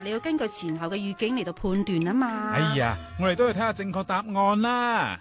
你要根據前後嘅語境嚟到判斷啊嘛。 哎呀，我哋都要睇下正確答案啦。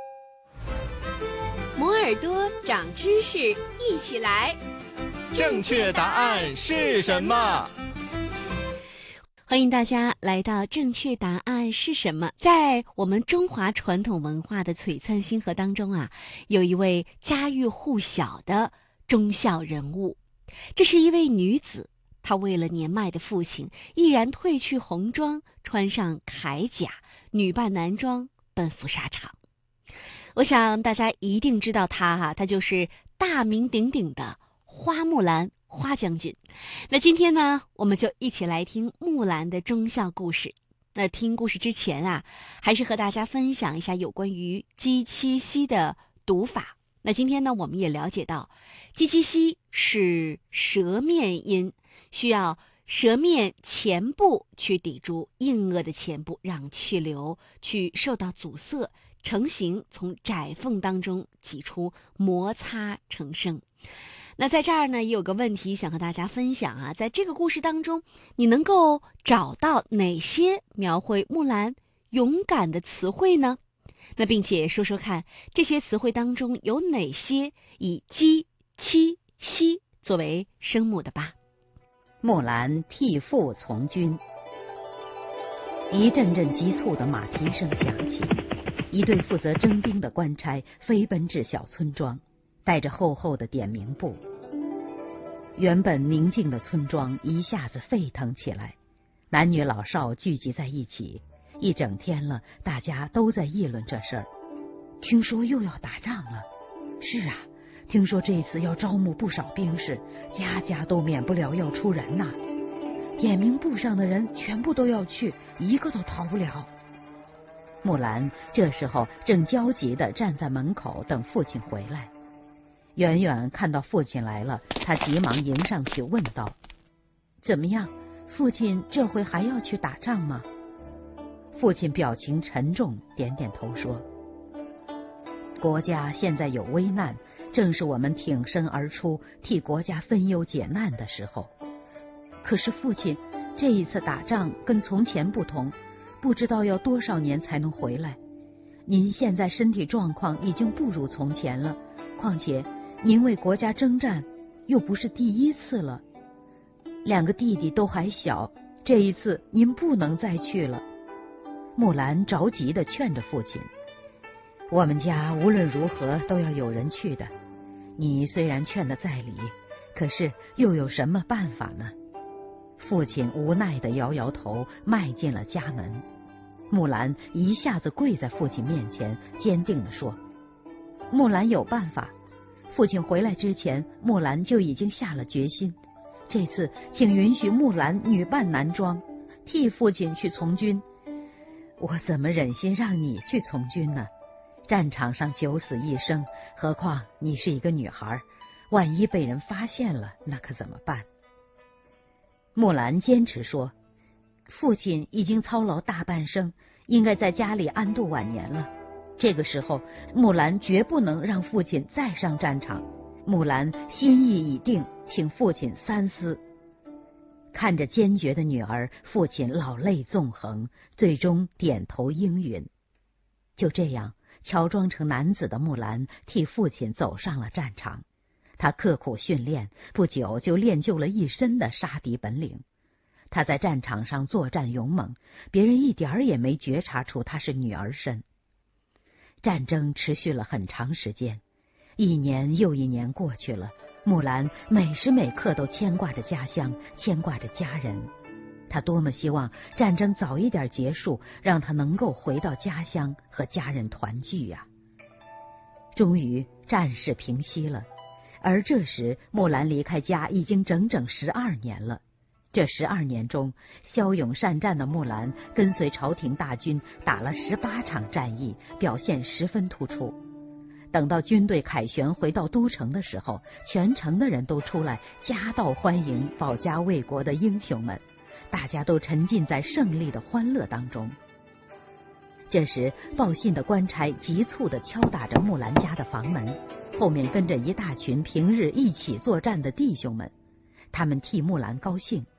摩耳朵長知識，一起來。 正確答案是什麼？ 歡迎大家來到正確答案是什麼？在我們中華傳統文化的璀璨星河當中啊，有一位家喻戶曉的忠孝人物，這是一位女子。她為了年邁的父親，毅然褪去紅裝，穿上鎧甲，女扮男裝，奔赴沙場。我想大家一定知道她她就是大名鼎鼎的花木蘭花將軍。那今天呢，我們就一起來聽木蘭的忠孝故事。那聽故事之前啊，還是和大家分享一下有關於雞七夕的讀法。那今天呢，我們也了解到，雞七夕是舌面音，需要舌面前部去抵住硬腭的前部，讓氣流去受到阻塞，成型從窄縫當中擠出，摩擦成聲。那在這兒呢，也有個問題想和大家分享啊，在這個故事當中，你能夠找到哪些描繪木蘭勇敢的詞彙呢？那並且說說看，這些詞彙當中有哪些以雞、七、夕作為聲母的吧。 木蘭替父從軍，一陣陣急促的馬蹄聲響起，一隊負責徵兵的官差飛奔至小村莊，帶着厚厚的點名簿。原本寧靜的村莊一下子沸騰起來，男女老少聚集在一起，一整天了，大家都在議論這事兒。聽說又要打仗了。是啊，聽說這次要招募不少兵士，家家都免不了要出人吶。點名簿上的人全部都要去，一個都逃不了。木蘭這時候正焦急地站在門口等父親回來，遠遠看到父親來了，他急忙迎上去問道：怎麼樣，父親這回還要去打仗嗎？父親表情沉重，點點頭說：國家現在有危難，正是我們挺身而出替國家分憂解難的時候。可是父親，這一次打仗跟從前不同，不知道要多少年才能回來。您現在身體狀況已經不如從前了，況且您為國家征戰又不是第一次了。兩個弟弟都還小，這一次您不能再去了。木蘭着急地勸着父親：我們家無論如何都要有人去的，你雖然勸得在理，可是又有什麼辦法呢？父親無奈地搖搖頭，邁進了家門。木蘭一下子跪在父親面前，堅定地說：木蘭有辦法。父親回來之前，木蘭就已經下了決心。這次請允許木蘭女扮男裝，替父親去從軍。我怎麼忍心讓你去從軍呢？戰場上九死一生，何況你是一個女孩，萬一被人發現了，那可怎麼辦？木蘭堅持說，父親已經操勞大半生，應該在家裡安度晚年了。這個時候，木蘭絕不能讓父親再上戰場。木蘭心意已定，請父親三思。看着堅決的女兒，父親老淚縱橫，最終點頭應允。就這樣，喬裝成男子的木蘭替父親走上了戰場。他刻苦訓練，不久就練就了一身的殺敵本領。他在戰場上作戰勇猛，別人一點兒也沒覺察出他是女兒身。戰爭持續了很長時間，一年又一年過去了，木蘭每時每刻都牽掛着家鄉，牽掛着家人。他多麼希望戰爭早一點結束，讓他能夠回到家鄉和家人團聚呀。終於戰事平息了，而這時木蘭離開家已經整整12年了。這12年中，驍勇善戰的木蘭跟隨朝廷大軍打了18場戰役，表現十分突出。等到軍隊凱旋回到都城的時候，全城的人都出來夾道歡迎保家衛國的英雄們，大家都沉浸在勝利的歡樂當中。這時報信的官差急促地敲打着木蘭家的房門，後面跟着一大群平日一起作戰的弟兄們，他們替木蘭高興。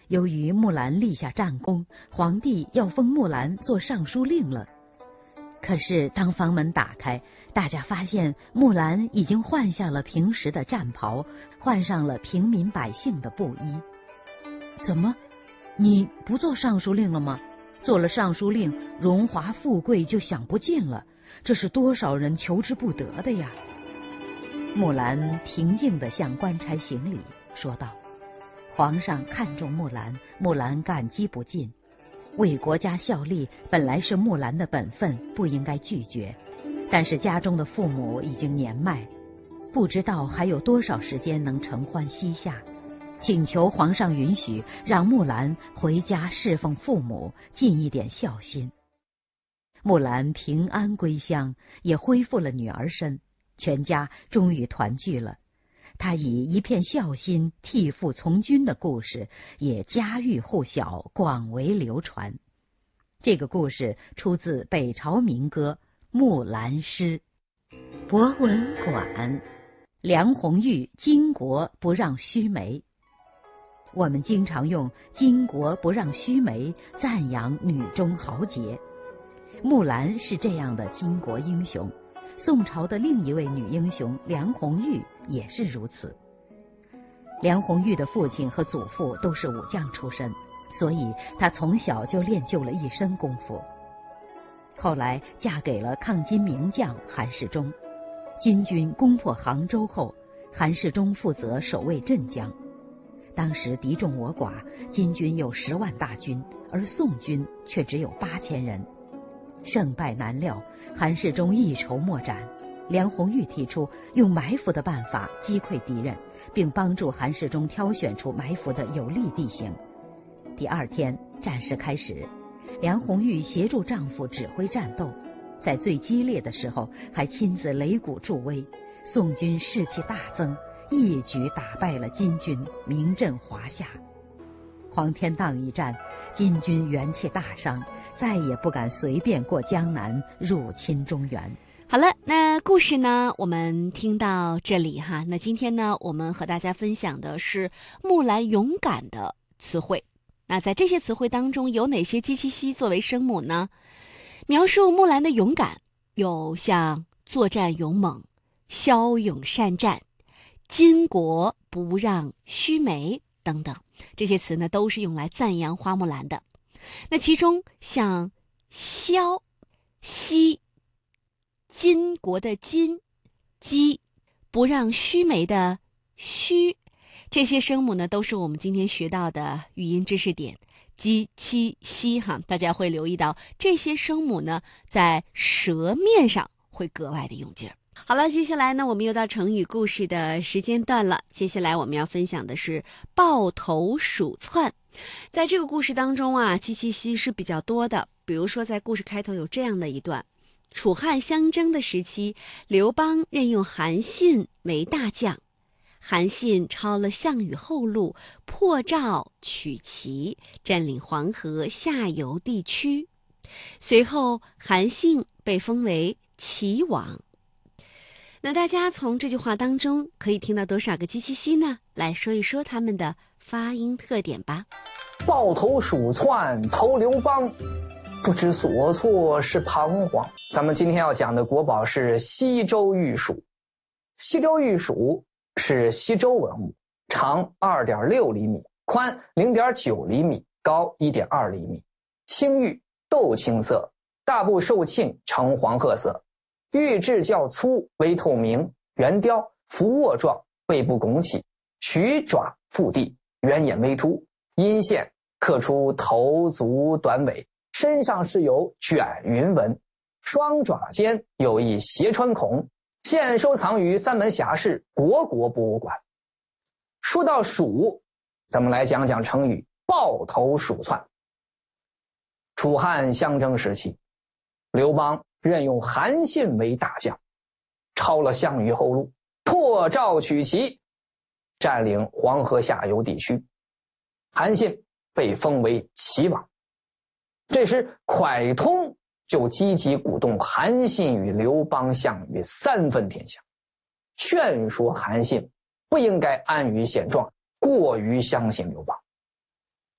由于木兰立下战功，皇帝要封木兰做尚书令了。可是当房门打开，大家发现木兰已经换下了平时的战袍，换上了平民百姓的布衣。怎么，你不做尚书令了吗？做了尚书令，荣华富贵就享不尽了，这是多少人求之不得的呀。木兰平静地向官差行礼，说道：皇上看重木兰，木兰感激不尽。为国家效力本来是木兰的本分，不应该拒绝。但是家中的父母已经年迈，不知道还有多少时间能承欢膝下，请求皇上允许让木兰回家侍奉父母，尽一点孝心。木兰平安归乡，也恢复了女儿身，全家终于团聚了。他以一片孝心替父从军的故事也家喻户晓，广为流传。这个故事出自北朝民歌《木兰诗》。博文馆，梁红玉巾帼不让须眉。我们经常用巾帼不让须眉赞扬女中豪杰，木兰是这样的巾帼英雄。宋朝的另一位女英雄梁红玉也是如此。梁红玉的父亲和祖父都是武将出身，所以她从小就练就了一身功夫。后来嫁给了抗金名将韩世忠，金军攻破杭州后，韩世忠负责守卫镇江。当时敌众我寡，金军有10万大军，而宋军却只有8000人。胜败难料，韩世忠一筹莫展。梁红玉提出用埋伏的办法击溃敌人，并帮助韩世忠挑选出埋伏的有利地形。第2天，战事开始，梁红玉协助丈夫指挥战斗，在最激烈的时候还亲自擂鼓助威，宋军士气大增，一举打败了金军，名震华夏。黄天荡一战，金军元气大伤，再也不敢随便过江南入侵中原。 好了，那故事呢我们听到这里哈，那今天呢我们和大家分享的是木兰勇敢的词汇。那在这些词汇当中有哪些鸡七夕作为声母呢？描述木兰的勇敢有像作战勇猛、骁勇善战、巾帼不让须眉等等，这些词呢都是用来赞扬花木兰的。那其中像骁、西、巾帼的巾、鸡、不让须眉的须，这些声母呢都是我们今天学到的语音知识点。鸡、七、西哈，大家会留意到这些声母呢在舌面上会格外的用劲儿。好了，接下来呢我们又到成语故事的时间段了。接下来我们要分享的是抱头鼠窜。在这个故事当中啊，鸡七夕是比较多的。比如说在故事开头有这样的一段：楚汉相争的时期，刘邦任用韩信为大将，韩信抄了项羽后路，破赵取齐，占领黄河下游地区。随后韩信被封为齐王。那大家从这句话当中可以听到多少个鸡七夕呢？来说一说它们的发音特点吧。 抱头鼠窜投刘邦，不知所措是彷徨。咱们今天要讲的国宝是西周玉鼠。西周玉鼠是西周文物，长 2.6 厘米，宽 0.9 厘米，高 1.2 厘米，青玉，豆青色，大部受沁呈黄褐色，玉质较粗，微透明，圆雕，俯卧状，背部拱起，曲爪腹地，圆眼微凸，阴线刻出头足短尾，身上是有卷云纹，双爪间有一斜穿孔，现收藏于三门峡市国博物馆。说到鼠，咱们来讲讲成语抱头鼠窜。楚汉相争时期，刘邦任用韩信为大将，抄了项羽后路，破赵取齐，占领黄河下游地区。韩信被封为齐王。这时蒯通就积极鼓动韩信与刘邦、项羽三分天下，劝说韩信不应该安于现状，过于相信刘邦。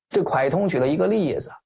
这蒯通举了一个例子，